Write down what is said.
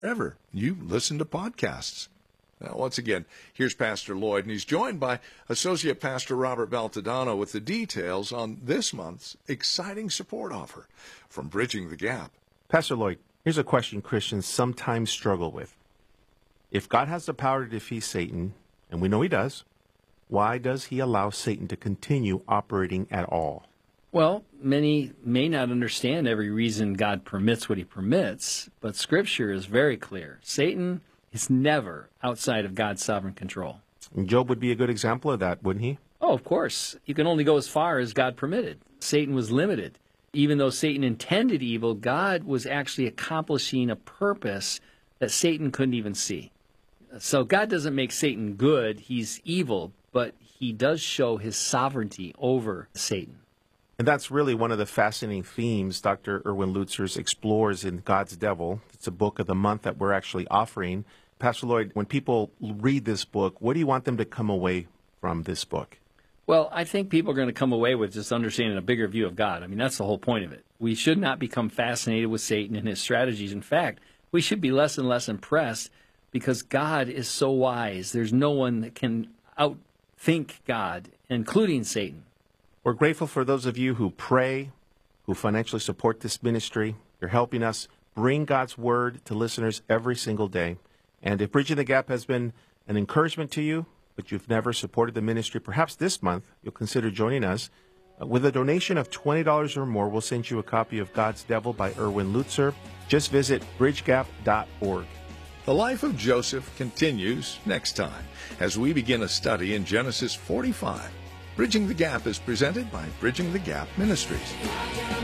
wherever you listen to podcasts. Now, once again, here's Pastor Lloyd, and he's joined by Associate Pastor Robert Baltodano with the details on this month's exciting support offer from Bridging the Gap. Pastor Lloyd, here's a question Christians sometimes struggle with. If God has the power to defeat Satan, and we know he does, why does he allow Satan to continue operating at all? Well, many may not understand every reason God permits what he permits, but Scripture is very clear. Satan is never outside of God's sovereign control. And Job would be a good example of that, wouldn't he? Oh, of course. You can only go as far as God permitted. Satan was limited. Even though Satan intended evil, God was actually accomplishing a purpose that Satan couldn't even see. So God doesn't make Satan good, he's evil, but he does show his sovereignty over Satan. And that's really one of the fascinating themes Dr. Erwin Lutzer explores in God's Devil. It's a book of the month that we're actually offering. Pastor Lloyd, when people read this book, what do you want them to come away from this book? Well, I think people are going to come away with just understanding a bigger view of God. I mean, that's the whole point of it. We should not become fascinated with Satan and his strategies. In fact, we should be less and less impressed because God is so wise. There's no one that can outthink God, including Satan. We're grateful for those of you who pray, who financially support this ministry. You're helping us bring God's word to listeners every single day. And if Bridging the Gap has been an encouragement to you, but you've never supported the ministry, perhaps this month you'll consider joining us. With a donation of $20 or more, we'll send you a copy of God's Devil by Erwin Lutzer. Just visit bridgegap.org. The life of Joseph continues next time as we begin a study in Genesis 45. Bridging the Gap is presented by Bridging the Gap Ministries.